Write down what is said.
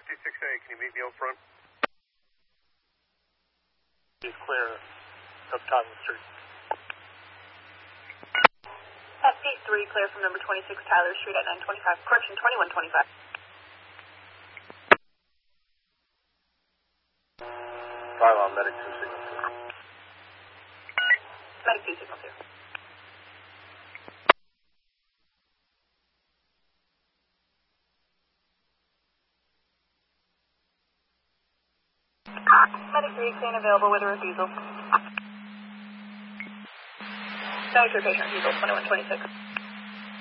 C6A, can you meet me out front? He's clear of Totten Street. SC3 clear from number 26 Tyler Street at 925. Correction, 2125. Pylon, medic 2 signal 2. Medic 2 signal 2. Medic 3, extend available with a refusal. 93 patient refusal, 2126.